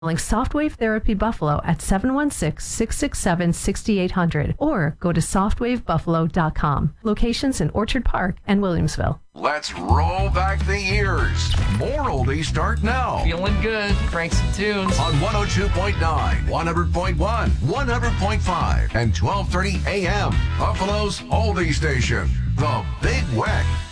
Softwave Therapy Buffalo at 716-667-6800 or go to softwavebuffalo.com. Locations in Orchard Park and Williamsville. Let's roll back the years. More oldies start now. Feeling good. Crank some tunes. On 102.9, 100.1, 100.5, and 1230 AM. Buffalo's oldie station, The Big Weck.